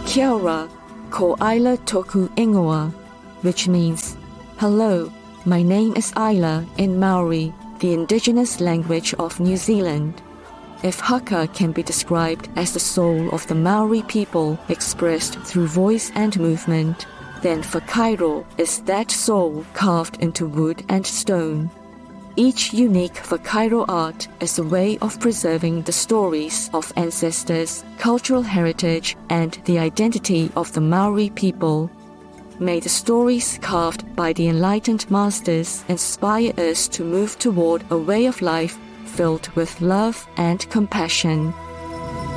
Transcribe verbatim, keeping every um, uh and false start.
Kia ora, ko Isla toku ingoa, which means, hello, my name is Isla in Maori, the indigenous language of New Zealand. If haka can be described as the soul of the Maori people expressed through voice and movement, then whakairo is that soul carved into wood and stone. Each unique whakairo art is a way of preserving the stories of ancestors, cultural heritage, and the identity of the Maori people. May the stories carved by the enlightened masters inspire us to move toward a way of life filled with love and compassion.